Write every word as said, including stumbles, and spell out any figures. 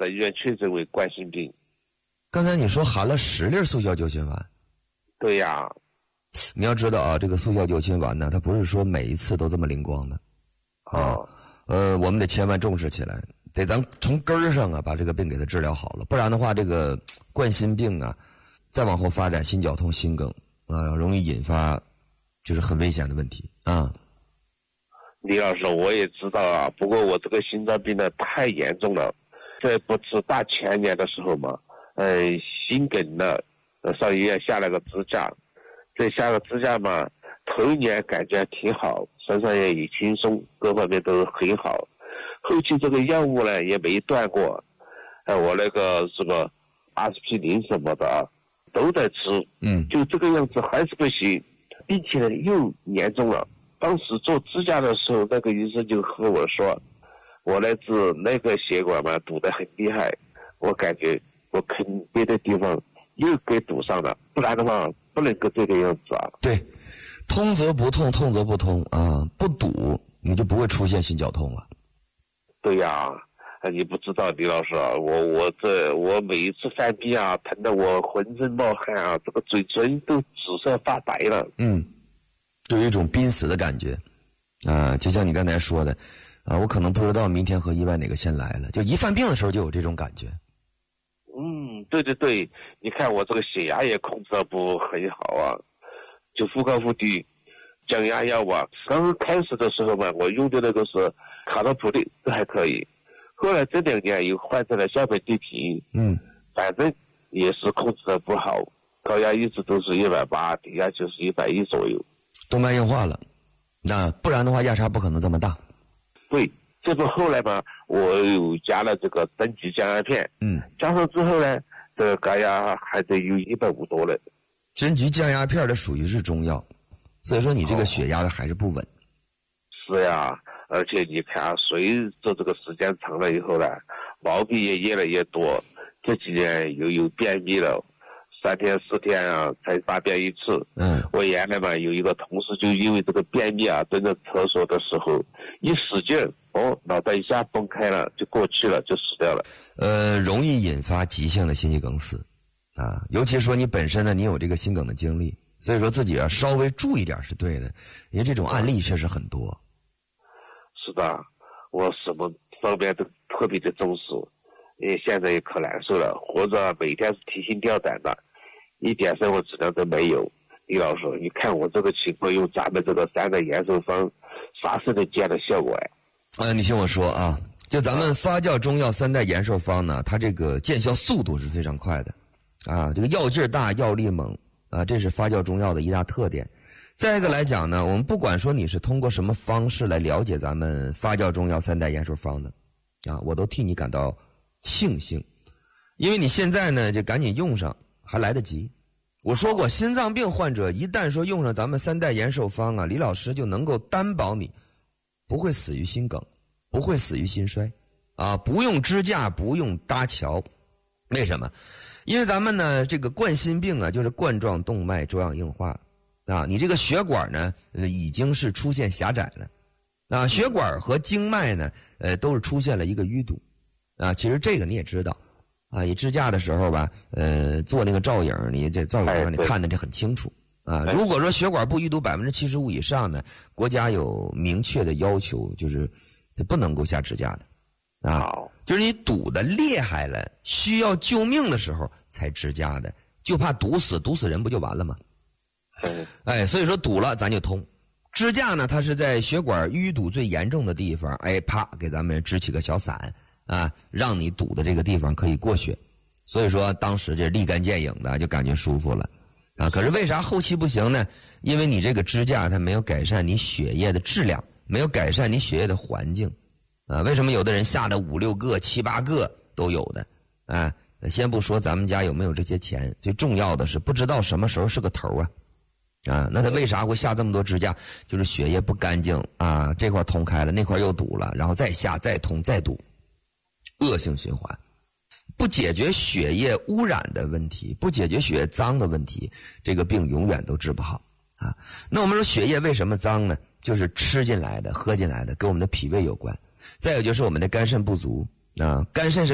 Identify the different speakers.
Speaker 1: 在医院确诊为冠心病。
Speaker 2: 刚才你说含了十粒速效救心丸。
Speaker 1: 对呀。
Speaker 2: 你要知道啊，这个速效救心丸呢，它不是说每一次都这么灵光的。
Speaker 1: 哦。
Speaker 2: 呃，我们得千万重视起来，得咱从根儿上啊把这个病给它治疗好了，不然的话，这个冠心病啊，再往后发展心绞痛、心梗啊，容易引发就是很危险的问题啊。
Speaker 1: 李老师，我也知道啊，不过我这个心脏病呢太严重了，这不是大前年的时候嘛，呃，心梗了，上医院下了个支架，这下个支架嘛，头一年感觉挺好，身上也很轻松，各方面都很好，后期这个药物呢也没断过，呃，我那个什么阿司匹林什么的啊，都在吃，
Speaker 2: 嗯，
Speaker 1: 就这个样子还是不行，并且呢又严重了。当时做支架的时候，那个医生就和我说，我那只那个血管嘛堵得很厉害，我感觉我肯别的地方又给堵上了，不然的话不能够这个样子啊。
Speaker 2: 对，通则不痛，痛则不通啊，不堵你就不会出现心绞痛了。
Speaker 1: 对呀，你不知道李老师啊，我我这我每一次犯病啊，疼得我浑身冒汗啊，这个嘴唇都紫色发白了。
Speaker 2: 嗯。就有一种濒死的感觉，啊，就像你刚才说的，啊，我可能不知道明天和意外哪个先来了，就一犯病的时候就有这种感觉。
Speaker 1: 嗯，对对对，你看我这个血压也控制得不很好啊，就忽高忽低，降压药啊，刚刚开始的时候嘛，我用的那个是卡托普利，这还可以，后来这两年又换成了硝苯地平，
Speaker 2: 嗯，
Speaker 1: 反正也是控制得不好，高压一直都是一百八，低压就是一百一左右。
Speaker 2: 动脉硬化了，那不然的话压差不可能这么大。
Speaker 1: 对，这不后来嘛，我又加了这个针菊降压片，
Speaker 2: 嗯，加
Speaker 1: 上之后呢，这个高压还得有一百五多了。
Speaker 2: 针菊降压片的属于是中药，所以说你这个血压的还是不稳。
Speaker 1: 是呀，而且你看，随着这个时间长了以后呢，毛病也越来越多，这几年又有便秘了。三天四天啊才大便一次。
Speaker 2: 嗯，
Speaker 1: 我原来嘛有一个同事就因为这个便秘啊，蹲在厕所的时候一使劲，哦，脑袋一下崩开了，就过去了，就死掉了。
Speaker 2: 呃，容易引发急性的心肌梗死，啊，尤其说你本身呢，你有这个心梗的经历，所以说自己要稍微注意点是对的，因为这种案例确实很多。
Speaker 1: 是的，我什么方面都特别的重视，因为现在也可难受了，活着每天是提心吊胆的。一点生活质量都没有。李老师，你看我这个情况，用咱们这个三代延寿方，啥时候能见到效果呀？
Speaker 2: 呃，你听我说啊，就咱们发酵中药三代延寿方呢，它这个见效速度是非常快的，啊，这个药劲儿大，药力猛，啊，这是发酵中药的一大特点。再一个来讲呢，我们不管说你是通过什么方式来了解咱们发酵中药三代延寿方的，啊，我都替你感到庆幸，因为你现在呢就赶紧用上。还来得及。我说过，心脏病患者一旦说用上咱们三代延寿方啊，李老师就能够担保你不会死于心梗，不会死于心衰，啊，不用支架，不用搭桥。为什么？因为咱们呢这个冠心病啊，就是冠状动脉粥样硬化啊，你这个血管呢呃已经是出现狭窄了啊，血管和经脉呢呃都是出现了一个淤堵啊。其实这个你也知道。啊，你支架的时候吧，呃，做那个照影，你这照影让你看的这很清楚啊。如果说血管部淤堵百分之七十五以上呢，国家有明确的要求，就是这不能够下支架的啊。就是你堵的厉害了，需要救命的时候才支架的，就怕堵死，堵死人不就完了吗？哎，所以说堵了咱就通。支架呢，它是在血管淤堵最严重的地方，哎，啪给咱们支起个小伞。啊，让你堵的这个地方可以过血，所以说当时这立竿见影的就感觉舒服了，啊，可是为啥后期不行呢？因为你这个支架它没有改善你血液的质量，没有改善你血液的环境，啊，为什么有的人下的五六个、七八个都有的？啊，先不说咱们家有没有这些钱，最重要的是不知道什么时候是个头啊，啊，那他为啥会下这么多支架？就是血液不干净啊，这块通开了，那块又堵了，然后再下、再通、再堵。恶性循环，不解决血液污染的问题，不解决血液脏的问题，这个病永远都治不好啊。那我们说血液为什么脏呢？就是吃进来的、喝进来的，跟我们的脾胃有关。再有就是我们的肝肾不足啊，肝肾是